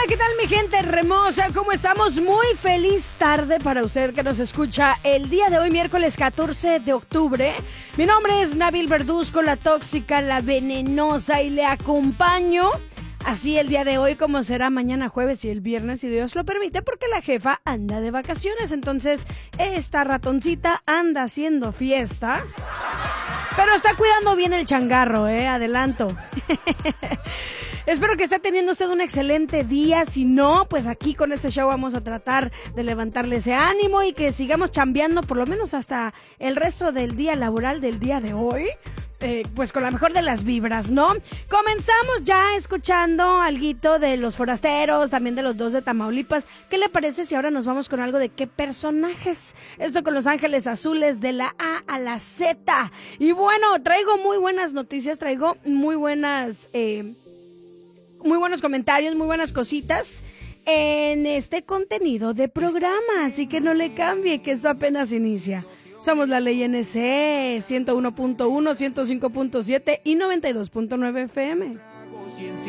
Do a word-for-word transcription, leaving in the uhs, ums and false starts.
¿qué tal mi gente hermosa? ¿Cómo estamos? Muy feliz tarde para usted que nos escucha el día de hoy, miércoles catorce de octubre. Mi nombre es Nabil Verduzco, la tóxica, la venenosa, y le acompaño así el día de hoy como será mañana jueves y el viernes, si Dios lo permite, porque la jefa anda de vacaciones. Entonces, esta ratoncita anda haciendo fiesta, pero está cuidando bien el changarro, eh, adelanto. Espero que esté teniendo usted un excelente día. Si no, pues aquí con este show vamos a tratar de levantarle ese ánimo y que sigamos chambeando por lo menos hasta el resto del día laboral del día de hoy. Eh, pues con la mejor de las vibras, ¿no? Comenzamos ya escuchando alguito de Los Forasteros, también de Los Dos de Tamaulipas. ¿Qué le parece si ahora nos vamos con algo de qué personajes? Esto con Los Ángeles Azules, de la A a la Z. Y bueno, traigo muy buenas noticias, traigo muy buenas... Eh, muy buenos comentarios, muy buenas cositas en este contenido de programa, así que no le cambie, que esto apenas inicia. Somos la Ley N C, ciento uno punto uno, ciento cinco punto siete y noventa y dos punto nueve F M.